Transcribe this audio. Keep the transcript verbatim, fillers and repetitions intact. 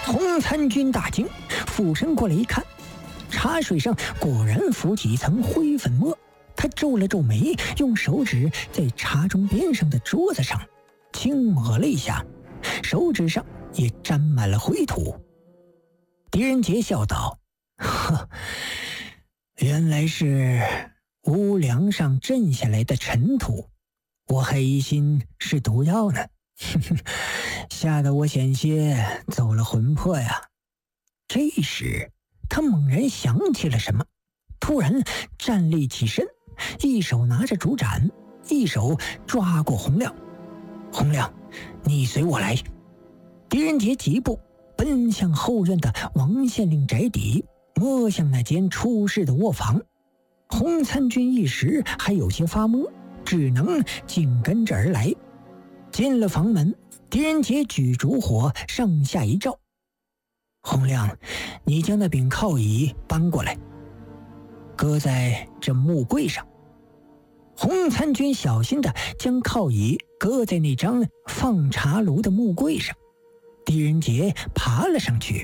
洪参军大惊，俯身过来一看，茶水上果然浮起一层灰粉末。他皱了皱眉，用手指在茶盅边上的桌子上轻抹了一下，手指上也沾满了灰土。狄仁杰笑道：呵，原来是屋梁上震下来的尘土，我还疑心是毒药呢，吓得我险些走了魂魄呀。这时他猛然想起了什么，突然站立起身，一手拿着竹盏，一手抓过洪亮。洪亮，你随我来。狄仁杰疾步奔向后院的王县令宅邸，摸向那间出事的卧房。洪参军一时还有些发懵，只能紧跟着而来。进了房门，狄仁杰举烛火上下一照。洪亮，你将那柄靠椅搬过来，搁在这木柜上。洪参军小心地将靠椅搁在那张放茶炉的木柜上。狄仁杰爬了上去，